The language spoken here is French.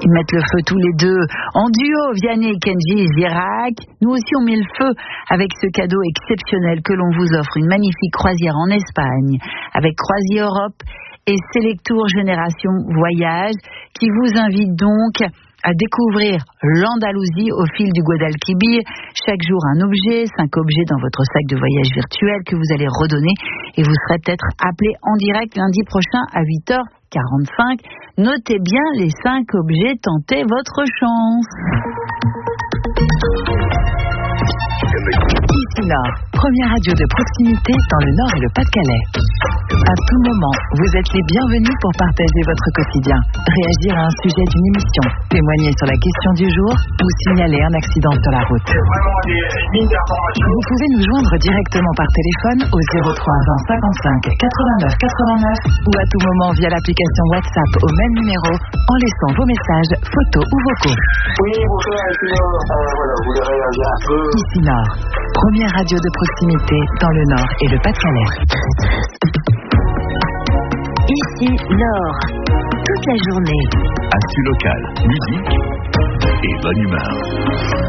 Ils mettent le feu tous les deux, en duo, Vianney, Kenji et Girac. Nous aussi on met le feu avec ce cadeau exceptionnel que l'on vous offre, une magnifique croisière en Espagne, avec Croisier Europe et Selectour Génération Voyage, qui vous invite donc à découvrir l'Andalousie au fil du Guadalquivir. Chaque jour un objet, 5 objets dans votre sac de voyage virtuel que vous allez redonner, et vous serez peut-être appelé en direct lundi prochain à 8h45. Notez bien les 5 objets, tentez votre chance. Ici Nord, première radio de proximité dans le Nord et le Pas-de-Calais. À tout moment, vous êtes les bienvenus pour partager votre quotidien, réagir à un sujet d'une émission, témoigner sur la question du jour ou signaler un accident sur la route. Vous pouvez nous joindre directement par téléphone au 03 20 55 89 89 ou à tout moment via l'application WhatsApp au même numéro en laissant vos messages, photos ou vocaux. Oui, bonjour, voilà, vous voulez réagir un peu. Ici Nord, première radio de proximité dans le Nord et le Pas-de-Calais. Ici Nord, toute la journée. Actu local, musique et bonne humeur.